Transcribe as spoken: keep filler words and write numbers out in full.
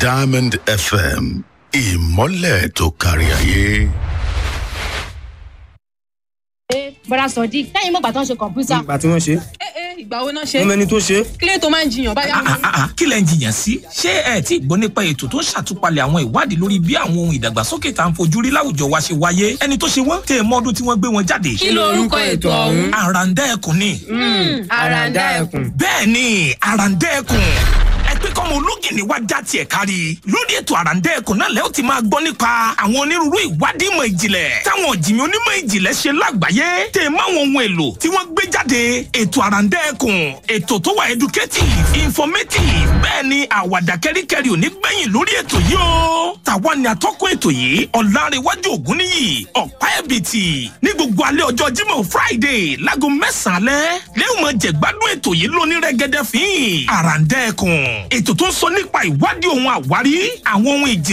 Diamond F M, ìmọ́lẹ̀ tó kárí ayé. Bọ́dà Sọ̀dí, lẹ́yìn mọ̀gbà tó ń ṣe kọ̀mpútà. Ìgbà tí wọ́n ṣe. Ẹ ẹ ìgbà wo náà ṣe? Mo mẹ́ni tó ṣe. Kílé tó máa ń jiyàn báyà wọn. Kí lẹ ń jiyàn sí? Ṣé ẹ ti gbọ́ nípa ètò tó ń ṣàtúpalẹ̀ àwọn ìwádìí lórí bí àwọn ohun ìdàgbàsókè tá à ń fojú rí láwùjọ wa ṣe wáyé? Ẹni tó ṣe wọ́n tẹ mọ́ ọdún tí wọ́n gbé wọn jáde. Kí lorúkọ ètò ọ̀hún? Àràǹdá ẹkùn ni. Àràǹdá ẹkùn. Bẹ́ẹ̀ ni, Àràǹdá ẹkùn. Pé kọ́mọ ológìnní wá já tiẹ̀ kárí lórí ètò Àràǹdá ẹkùn náà lẹ́ ó ti máa gbọ́ nípa àwọn onírúurú ìwádìí ìmọ̀ ìjìnlẹ̀ táwọn ọ̀jìnmí onímọ̀ ìjìnlẹ̀ ṣe lágbàáyé tẹ̀ máwọn ohun èlò tí wọ́n gbé jáde. Ètò Àràǹdá ẹkùn, ètò tó wà educative, informative, bẹ́ẹ̀ ni àwàdà kẹ́ríkẹ́rí ò ní gbẹ̀yìn lórí ètò yìí o. Tàwa ni atọ́kùn ètò yìí Ọlárewájú Ògúnníyì Ọ̀pá Ẹ̀bìtì ní gbogbo alẹ́ ọjọ́ Jímọ̀ Friday láago mẹ́sàn-án alẹ́ lẹ́yìn mọ̀ jẹ̀gbádùn ètò yìí lóní rẹ́gẹ́dẹ́ fín Àràǹdá ẹkùn, ètò tó ń sọ nípa ìwádìí ohun àwárí àwọn ohun ìjìnlẹ̀